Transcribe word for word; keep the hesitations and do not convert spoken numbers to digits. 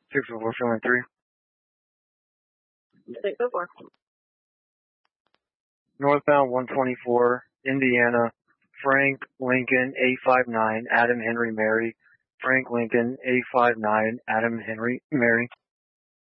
six oh four seven three. six oh four. Northbound one twenty-four, Indiana, Frank Lincoln eight five nine, Adam Henry Mary. Frank Lincoln eight five nine, Adam Henry Mary.